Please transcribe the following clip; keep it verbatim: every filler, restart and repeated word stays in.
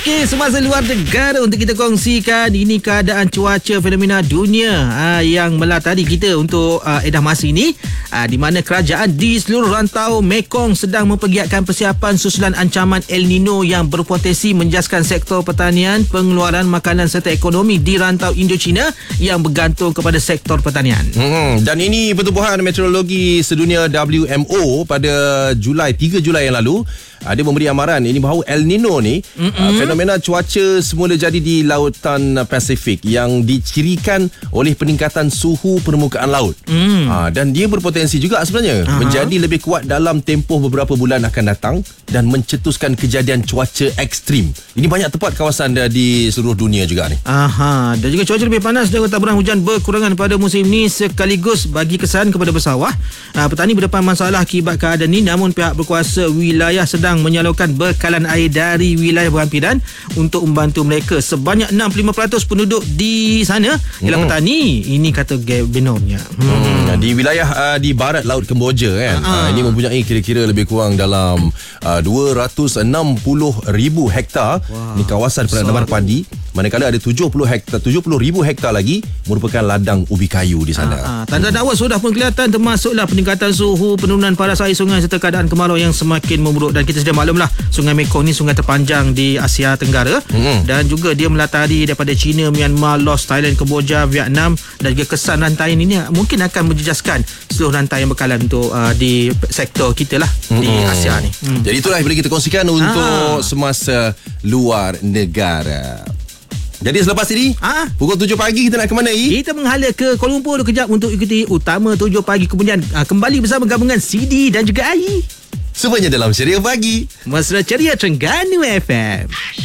Okey, semasa luar negara untuk kita kongsikan ini keadaan cuaca fenomena dunia aa, yang melatari kita untuk aa, edah masa ini, aa, di mana kerajaan di seluruh rantau Mekong sedang mempergiatkan persiapan susulan ancaman El Nino yang berpotensi menjaskan sektor pertanian, pengeluaran makanan serta ekonomi di rantau Indochina yang bergantung kepada sektor pertanian. Hmm, dan ini Pertubuhan Meteorologi Sedunia W M O pada Julai tiga Julai yang lalu ada memberi amaran ini bahawa El Nino ni uh, fenomena cuaca semula jadi di lautan Pasifik yang dicirikan oleh peningkatan suhu permukaan laut. Mm. Uh, dan dia berpotensi juga sebenarnya Aha. menjadi lebih kuat dalam tempoh beberapa bulan akan datang dan mencetuskan kejadian cuaca ekstrim. Ini banyak tempat kawasan di seluruh dunia juga ni. Aha, dan juga cuaca lebih panas dan taburan hujan berkurangan pada musim ini sekaligus bagi kesan kepada bersawah. Uh, petani berdepan masalah akibat keadaan ini, namun pihak berkuasa wilayah sedang menyalurkan bekalan air dari wilayah berhampiran untuk membantu mereka. Sebanyak enam puluh lima peratus penduduk di sana ialah hmm. petani. Ini kata Benonnya. Hmm. Hmm. Di wilayah uh, di barat laut Kemboja kan. Uh, ini mempunyai kira-kira lebih kurang dalam uh, dua ratus enam puluh ribu hektar. Wow. Ini kawasan penanaman padi. Manakala ada tujuh puluh hektar, tujuh puluh ribu hektar lagi merupakan ladang ubi kayu di sana. Uh, uh. Tanda dakwa sudah pun kelihatan, termasuklah peningkatan suhu, penurunan paras air sungai serta keadaan kemarau yang semakin memburuk. Dan kita sedia maklumlah, Sungai Mekong ni sungai terpanjang di Asia Tenggara. Mm-hmm. Dan juga dia melatari daripada China, Myanmar, Laos, Thailand, Kemboja, Vietnam. Dan juga kesan rantaian ini mungkin akan menjejaskan seluruh rantaian bekalan untuk uh, di sektor kita lah, mm-hmm. di Asia ni. Mm. Jadi itulah yang boleh kita kongsikan untuk ah. semasa luar negara. Jadi selepas ini ah. pukul tujuh pagi kita nak ke mana, I? Kita menghala ke Kuala Lumpur kejap untuk ikuti Utama tujuh pagi. Kemudian uh, kembali bersama gabungan C D dan juga A I. Semuanya dalam Ceria Pagi, Mesra Ceria Terengganu F M.